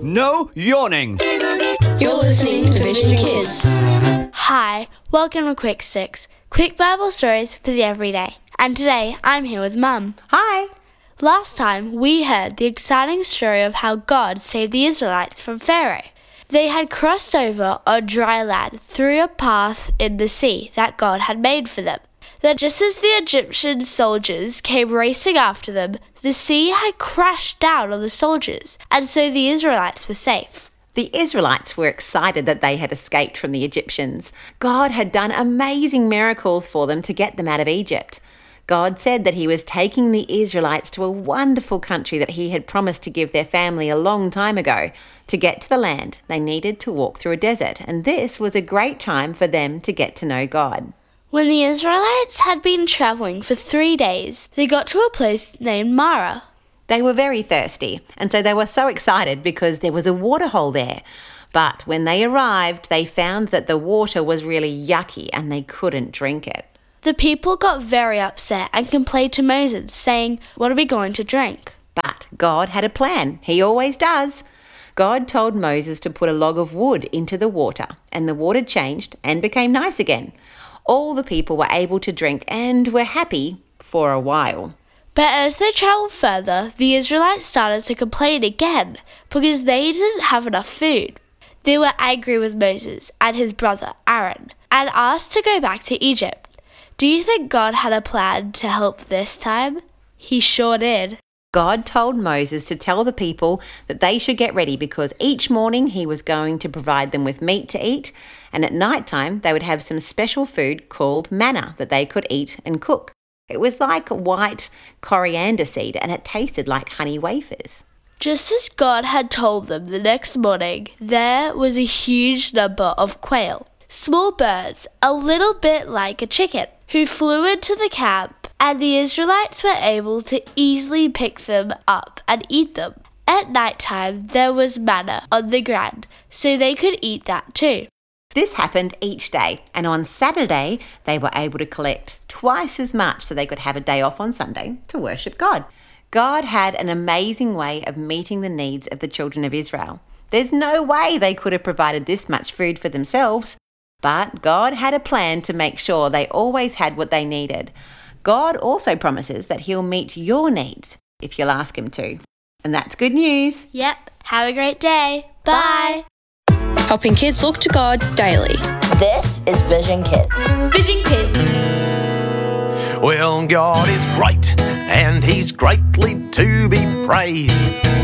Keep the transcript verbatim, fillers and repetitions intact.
No yawning. You're listening to Vision Kids. Hi, welcome to Quick Six, quick Bible stories for the everyday. And today I'm here with Mum. Hi. Last time we heard the exciting story of how God saved the Israelites from Pharaoh. They had crossed over on dry land through a path in the sea that God had made for them. Then just as the Egyptian soldiers came racing after them, the sea had crashed down on the soldiers, and so the Israelites were safe. The Israelites were excited that they had escaped from the Egyptians. God had done amazing miracles for them to get them out of Egypt. God said that he was taking the Israelites to a wonderful country that he had promised to give their family a long time ago. To get to the land, they needed to walk through a desert, and this was a great time for them to get to know God. When the Israelites had been travelling for three days, they got to a place named Marah. They were very thirsty, and so they were so excited because there was a waterhole there. But when they arrived, they found that the water was really yucky and they couldn't drink it. The people got very upset and complained to Moses, saying, "What are we going to drink?" But God had a plan. He always does. God told Moses to put a log of wood into the water, and the water changed and became nice again. All the people were able to drink and were happy for a while. But as they travelled further, the Israelites started to complain again because they didn't have enough food. They were angry with Moses and his brother Aaron and asked to go back to Egypt. Do you think God had a plan to help this time? He sure did. God told Moses to tell the people that they should get ready because each morning he was going to provide them with meat to eat, and at night time they would have some special food called manna that they could eat and cook. It was like white coriander seed and it tasted like honey wafers. Just as God had told them, the next morning there was a huge number of quail, small birds, a little bit like a chicken, who flew into the camp, and the Israelites were able to easily pick them up and eat them. At night time there was manna on the ground, so they could eat that too. This happened each day, and on Saturday they were able to collect twice as much so they could have a day off on Sunday to worship God. God had an amazing way of meeting the needs of the children of Israel. There's no way they could have provided this much food for themselves, but God had a plan to make sure they always had what they needed. God also promises that he'll meet your needs if you'll ask him to. And that's good news. Yep, have a great day. Bye. Helping kids look to God daily. This is Vision Kids. Vision Kids. Well, God is great, and he's greatly to be praised.